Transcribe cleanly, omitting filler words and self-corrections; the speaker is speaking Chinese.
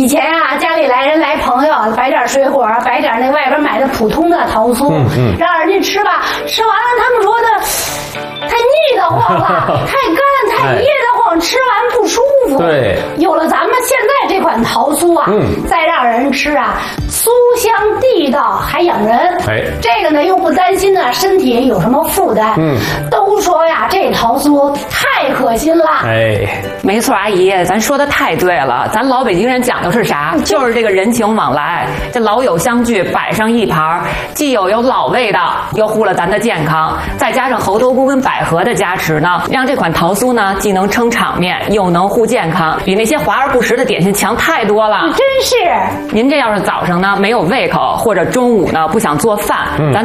前啊，家里来朋友，摆点水果，摆点那外边买的普通的桃酥，让人家吃吧。吃完了，他们说的太腻得慌了，太干太噎得慌，吃完不舒服。 对， 有了咱们现在这款桃酥啊，再让人吃啊，酥香地道还养人。 哎， 这个呢又不担心呢身体有什么负担。都说呀，这桃酥太可心了。 哎， 没错，阿姨，咱说的太对了。咱老北京人讲究是啥？就是这个人情往来，这老友相聚，摆上一盘，既有老味道，又护了咱的健康，再加上猴头菇跟百合的加持呢，让这款桃酥呢既能撑场面，又能护健康，比那些华而不实的点心强太多了。 真是。 您这要是早上呢没有胃口，或者中午呢不想做饭，咱